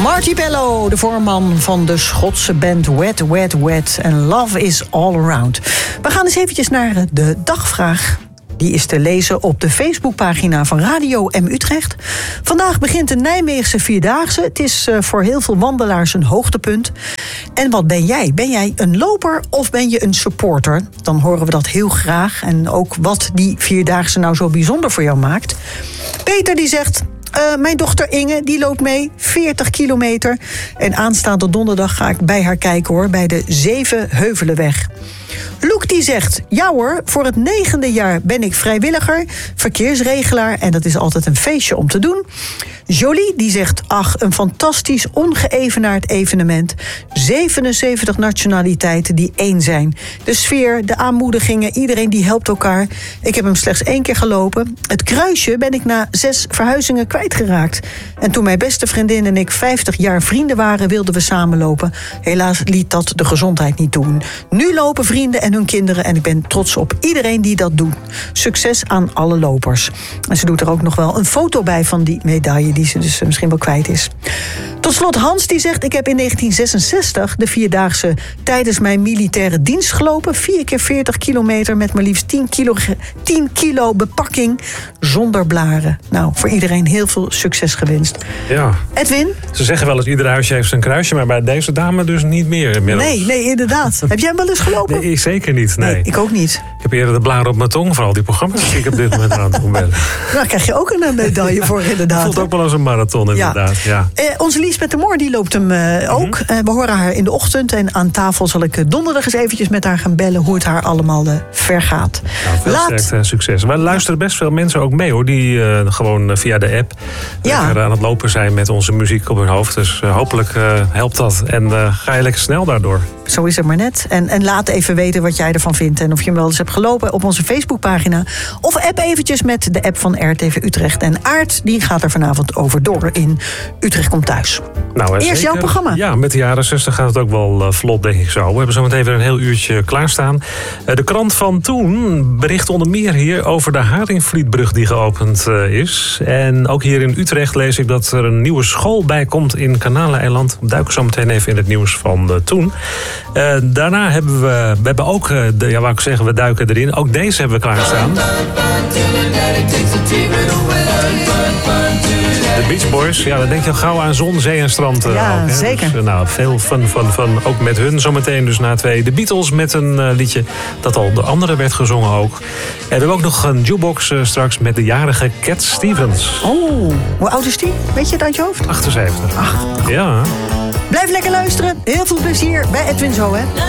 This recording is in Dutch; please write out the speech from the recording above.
Marty Bello, de voorman van de Schotse band Wet, Wet, Wet. En Love is All Around. We gaan eens eventjes naar de dagvraag. Die is te lezen op de Facebookpagina van Radio M Utrecht. Vandaag begint de Nijmeegse Vierdaagse. Het is voor heel veel wandelaars een hoogtepunt. En wat ben jij? Ben jij een loper of ben je een supporter? Dan horen we dat heel graag. En ook wat die Vierdaagse nou zo bijzonder voor jou maakt. Peter die zegt... mijn dochter Inge, die loopt mee, 40 kilometer. En aanstaande donderdag ga ik bij haar kijken hoor, bij de Zevenheuvelenweg. Loek die zegt, ja hoor, voor het 9e jaar ben ik vrijwilliger, verkeersregelaar en dat is altijd een feestje om te doen. Jolie die zegt, ach, een fantastisch ongeëvenaard evenement. 77 nationaliteiten die één zijn. De sfeer, de aanmoedigingen, iedereen die helpt elkaar. Ik heb hem slechts 1 keer gelopen. Het kruisje ben ik na 6 verhuizingen kwijtgeraakt. En toen mijn beste vriendin en ik 50 jaar vrienden waren, wilden we samenlopen. Helaas liet dat de gezondheid niet doen. Nu lopen vrienden en hun kinderen en ik ben trots op iedereen die dat doet. Succes aan alle lopers. En ze doet er ook nog wel een foto bij van die medaille die ze dus misschien wel kwijt is. Tot slot Hans die zegt, ik heb in 1966 de Vierdaagse tijdens mijn militaire dienst gelopen. 4 keer 40 kilometer met maar liefst 10 kilo bepakking zonder blaren. Nou, voor iedereen heel veel succes gewenst. Ja. Edwin? Ze zeggen wel eens, ieder huisje heeft zijn kruisje, maar bij deze dame dus niet meer inmiddels. Nee, inderdaad. Heb jij hem wel eens gelopen? Nee, zeker niet. Nee, ik ook niet. Ik heb eerder de blaren op mijn tong, vooral die programma's die ik op dit moment aan het doen ben. Daar krijg je ook een medaille voor inderdaad. Voelt ook wel als een marathon inderdaad. Ja. Onze Liesbeth de Moor die loopt hem ook. We horen haar in de ochtend en aan tafel zal ik donderdag eens eventjes met haar gaan bellen hoe het haar allemaal vergaat. Nou, veel sterkte en succes. Wij luisteren best veel mensen ook mee hoor, die gewoon via de app aan het lopen zijn met onze muziek op hun hoofd. Dus hopelijk helpt dat en ga je lekker snel daardoor. Zo is het maar net. En laat even weten wat jij ervan vindt en of je hem wel eens hebt gelopen op onze Facebookpagina. Of app eventjes met de app van RTV Utrecht. En Aart die gaat er vanavond over door in Utrecht komt thuis. Nou, eerst zeker. Jouw programma. Ja, met de jaren 60 gaat het ook wel vlot, denk ik zo. We hebben zo meteen weer een heel uurtje klaarstaan. De krant van toen bericht onder meer hier over de Haringvlietbrug die geopend is. En ook hier in Utrecht lees ik dat er een nieuwe school bij komt in Kanaleneiland. We duiken zo meteen even in het nieuws van toen. Daarna hebben we ook, wou ik zeggen, we duiken erin. Ook deze hebben we klaarstaan. De Beach Boys, ja, dan denk je al gauw aan zon, zee en strand. Ja, ook, zeker. Dus, veel fun, ook met hun zometeen. Dus na 2 de Beatles met een liedje dat al door anderen werd gezongen ook. En we hebben ook nog een jukebox straks met de jarige Cat Stevens. Oh, hoe oud is die? Weet je het uit je hoofd? 78. Ach, ja. Blijf lekker luisteren. Heel veel plezier bij Edwin zo, hè.